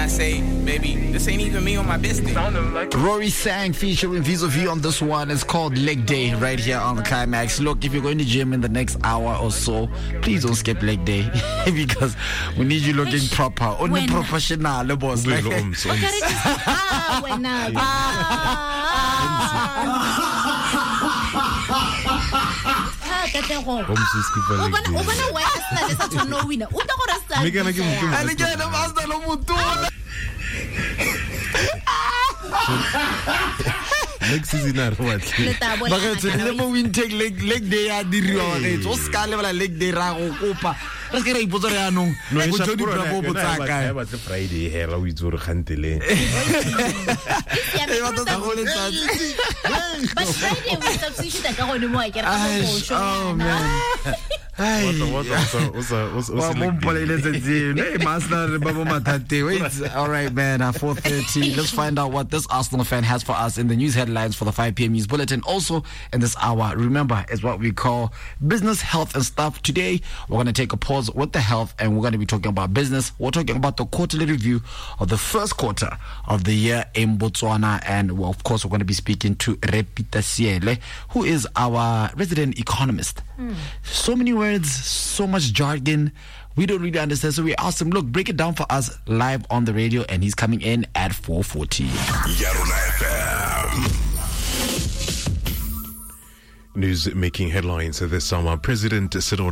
I say, maybe this ain't even me on my best day. Rory Sang featuring Vis-a-Vis on this one. It's called Leg Day right here on the Climax. Look, if you're going to gym in the next hour or so, please don't skip leg day because we need you looking proper. Only professional, boss. Next season, what? Take leg day at the Rio. So scale leg day ragopa. Let's get a Bozariano. No, it's Friday here. We do Hantile. But Friday we substitute that on the mic. Oh man. All right, man. 4:30. Let's find out what this Arsenal fan has for us in the news headlines for the 5 p.m. news bulletin. Also, in this hour, remember, it's what we call business, health, and stuff. Today, we're going to take a pause with the health, and we're going to be talking about business. We're talking about the quarterly review of the first quarter of the year in Botswana, and well, of course, we're going to be speaking to Repita Siele, who is our resident economist. So many words, so much jargon. We don't really understand, so we asked him, look, break it down for us live on the radio, and he's coming in at 4:40. News making headlines this summer. President Cyril